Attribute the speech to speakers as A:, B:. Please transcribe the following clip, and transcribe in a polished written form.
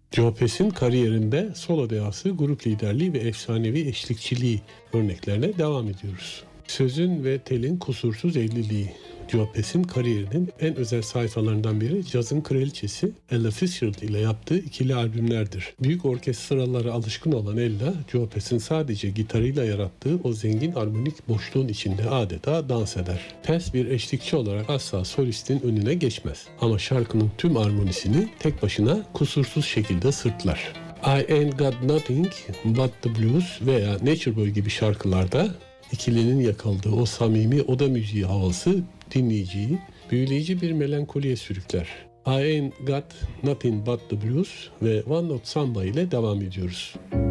A: Joe Pass'in kariyerinde solo dehası, grup liderliği ve efsanevi eşlikçiliği örneklerine devam ediyoruz. Sözün ve telin kusursuz evliliği. Joe Pass'in kariyerinin en özel sayfalarından biri cazın kraliçesi Ella Fitzgerald ile yaptığı ikili albümlerdir. Büyük orkestralara alışkın olan Ella, Joe Pass'in sadece gitarıyla yarattığı o zengin armonik boşluğun içinde adeta dans eder. Pass bir eşlikçi olarak asla solistin önüne geçmez. Ama şarkının tüm armonisini tek başına kusursuz şekilde sırtlar. I Ain't Got Nothing But The Blues veya Nature Boy gibi şarkılarda ikilinin yakaladığı o samimi oda müziği havası dinleyiciyi büyüleyici bir melankoliye sürükler. I Ain't Got Nothing But The Blues ve One Note Samba ile devam ediyoruz.